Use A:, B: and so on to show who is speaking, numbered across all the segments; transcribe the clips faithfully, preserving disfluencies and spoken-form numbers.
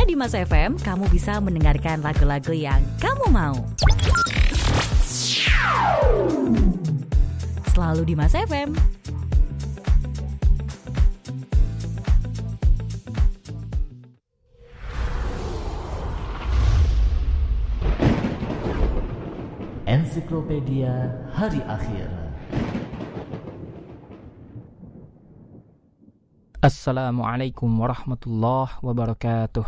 A: Hanya di Mas F M, kamu bisa mendengarkan lagu-lagu yang kamu mau. Selalu di Mas F M.
B: Ensiklopedia Hari Akhir.
C: Assalamualaikum warahmatullahi wabarakatuh.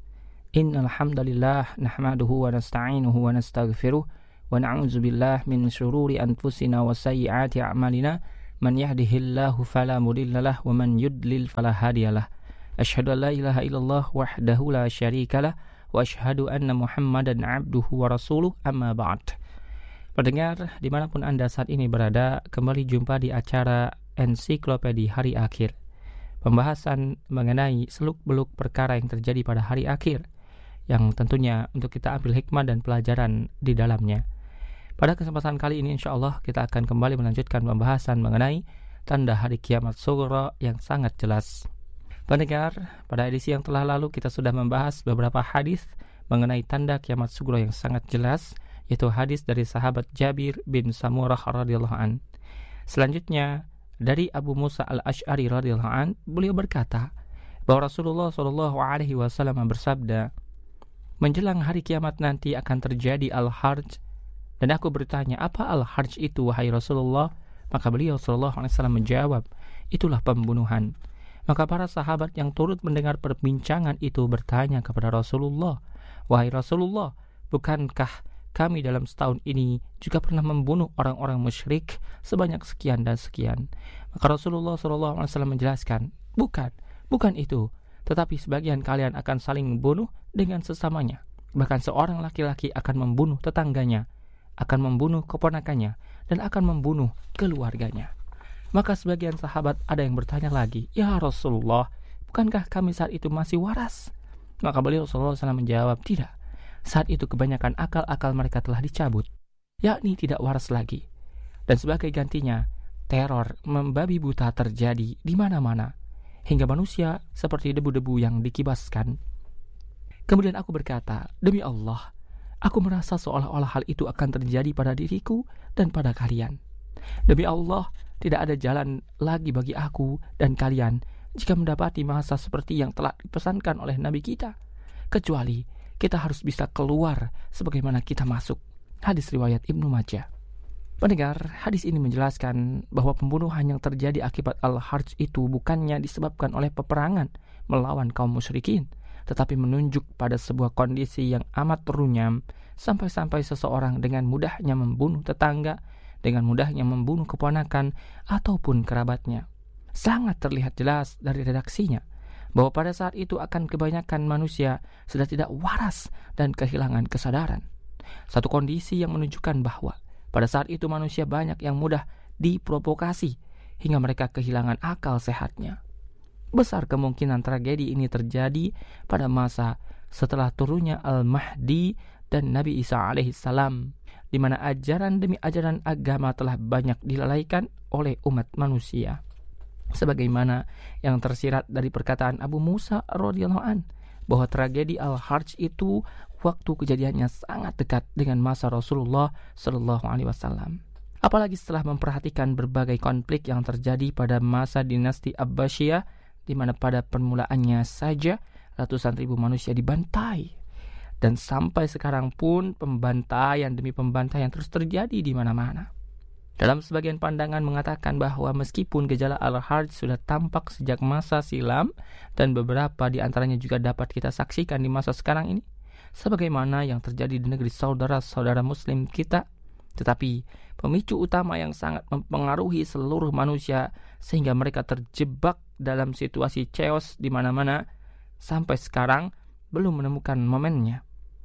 C: Innal hamdalillah nahmaduhu wa nasta'inuhu wa nastaghfiruh wa na'udzu billahi min shururi anfusina wa sayyiati a'malina. Man yahdihillahu fala mudhillalah wa man yudlil fala hadiyalah. Asyhadu an la ilaha illallah wahdahu la syarikalah wa asyhadu anna Muhammadan 'abduhu wa rasuluh, amma ba'd. Pendengar, dimanapun Anda saat ini berada, kembali jumpa di acara Ensiklopedia Hari Akhir. Pembahasan mengenai seluk-beluk perkara yang terjadi pada hari akhir, yang tentunya untuk kita ambil hikmah dan pelajaran di dalamnya. Pada kesempatan kali ini insya Allah kita akan kembali melanjutkan pembahasan mengenai tanda hari kiamat sughra yang sangat jelas. Pendengar, pada edisi yang telah lalu kita sudah membahas beberapa hadis mengenai tanda kiamat sughra yang sangat jelas, yaitu hadis dari sahabat Jabir bin Samurah radhiyallahu an. Selanjutnya dari Abu Musa al-Asy'ari radhiyallahu an, beliau berkata bahwa Rasulullah shallallahu alaihi wasallam bersabda, menjelang hari kiamat nanti akan terjadi al-harj, dan aku bertanya, apa al-harj itu wahai Rasulullah? Maka beliau shallallahu alaihi wasallam menjawab, itulah pembunuhan. Maka para sahabat yang turut mendengar perbincangan itu bertanya kepada Rasulullah, wahai Rasulullah, bukankah kami dalam setahun ini juga pernah membunuh orang-orang musyrik sebanyak sekian dan sekian? Maka Rasulullah shallallahu alaihi wasallam menjelaskan, bukan, bukan itu. Tetapi sebagian kalian akan saling membunuh dengan sesamanya. Bahkan seorang laki-laki akan membunuh tetangganya, akan membunuh keponakannya, dan akan membunuh keluarganya. Maka sebagian sahabat ada yang bertanya lagi, ya Rasulullah, bukankah kami saat itu masih waras? Maka beliau shallallahu alaihi wasallam menjawab, tidak. Saat itu kebanyakan akal-akal mereka telah dicabut, yakni tidak waras lagi. Dan sebagai gantinya, teror membabi buta terjadi di mana-mana, hingga manusia seperti debu-debu yang dikibaskan. Kemudian aku berkata, demi Allah, aku merasa seolah-olah hal itu akan terjadi pada diriku dan pada kalian. Demi Allah, tidak ada jalan lagi bagi aku dan kalian jika mendapati masa seperti yang telah dipesankan oleh Nabi kita, kecuali kita harus bisa keluar sebagaimana kita masuk. Hadis riwayat Ibnu Majah. Pendengar, hadis ini menjelaskan bahwa pembunuhan yang terjadi akibat al-harj itu bukannya disebabkan oleh peperangan melawan kaum musyrikin, tetapi menunjuk pada sebuah kondisi yang amat runyam, sampai-sampai seseorang dengan mudahnya membunuh tetangga, dengan mudahnya membunuh keponakan ataupun kerabatnya. Sangat terlihat jelas dari redaksinya bahwa pada saat itu akan kebanyakan manusia sudah tidak waras dan kehilangan kesadaran. Satu kondisi yang menunjukkan bahwa pada saat itu manusia banyak yang mudah diprovokasi hingga mereka kehilangan akal sehatnya. Besar kemungkinan tragedi ini terjadi pada masa setelah turunnya Al-Mahdi dan Nabi Isa alaihissalam, di mana ajaran demi ajaran agama telah banyak dilalaikan oleh umat manusia. Sebagaimana yang tersirat dari perkataan Abu Musa radhiyallahu an, bahwa tragedi al-harj itu waktu kejadiannya sangat dekat dengan masa Rasulullah sallallahu alaihi wasallam. Apalagi setelah memperhatikan berbagai konflik yang terjadi pada masa dinasti Abbasiyah, di mana pada permulaannya saja ratusan ribu manusia dibantai, dan sampai sekarang pun pembantaian demi pembantaian terus terjadi di mana-mana. Dalam sebagian pandangan mengatakan bahwa meskipun gejala al-harj sudah tampak sejak masa silam dan beberapa di antaranya juga dapat kita saksikan di masa sekarang ini, sebagaimana yang terjadi di negeri saudara-saudara muslim kita, tetapi pemicu utama yang sangat mempengaruhi seluruh manusia sehingga mereka terjebak dalam situasi chaos di mana-mana sampai sekarang belum menemukan momennya.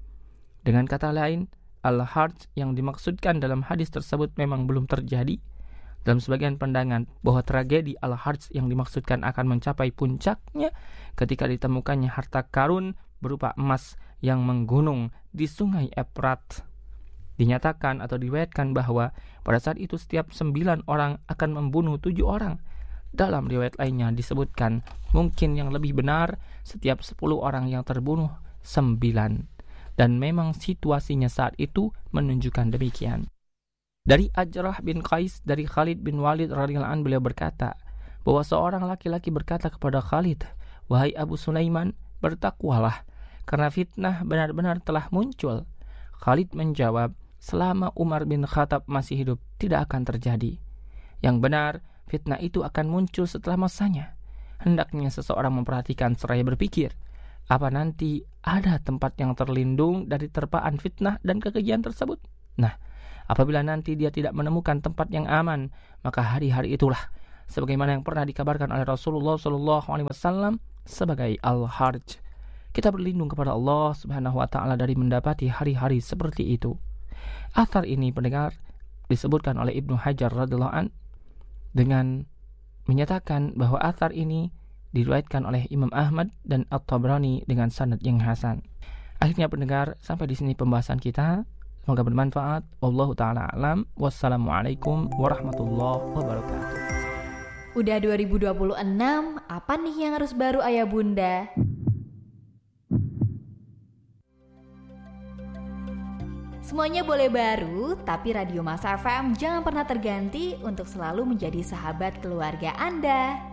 C: Dengan kata lain, al-harj yang dimaksudkan dalam hadis tersebut memang belum terjadi. Dalam sebagian pandangan bahwa tragedi al-harj yang dimaksudkan akan mencapai puncaknya ketika ditemukannya harta karun berupa emas yang menggunung di sungai Efrat. Dinyatakan atau diriwayatkan bahwa pada saat itu setiap sembilan orang akan membunuh tujuh orang, Dalam riwayat lainnya disebutkan, mungkin yang lebih benar, setiap sepuluh orang yang terbunuh, sembilan. Dan memang situasinya saat itu menunjukkan demikian. Dari Ajrah bin Qais dari Khalid bin Walid radhiyallahu anhu, beliau berkata bahwa seorang laki-laki berkata kepada Khalid, "Wahai Abu Sulaiman, bertakwalah, karena fitnah benar-benar telah muncul." Khalid menjawab, "Selama Umar bin Khattab masih hidup, tidak akan terjadi. Yang benar, fitnah itu akan muncul setelah masanya. Hendaknya seseorang memperhatikan seraya berpikir, apa nanti ada tempat yang terlindung dari terpaan fitnah dan kekejian tersebut? Nah, apabila nanti dia tidak menemukan tempat yang aman, maka hari-hari itulah sebagaimana yang pernah dikabarkan oleh Rasulullah shallallahu alaihi wasallam sebagai al-harj." Kita berlindung kepada Allah Subhanahu wa taala dari mendapati hari-hari seperti itu. Athar ini pendengar disebutkan oleh Ibnu Hajar radhiyallahu an dengan menyatakan bahwa athar ini diriwayatkan oleh Imam Ahmad dan At-Tabrani dengan sanad yang hasan. Akhirnya pendengar, sampai di sini pembahasan kita. Semoga bermanfaat. Wallahu taala alam. Wassalamualaikum warahmatullahi wabarakatuh.
A: Udah dua ribu dua puluh enam, apa nih yang harus baru ayah bunda? Semuanya boleh baru, tapi Radio Mas F M jangan pernah terganti untuk selalu menjadi sahabat keluarga Anda.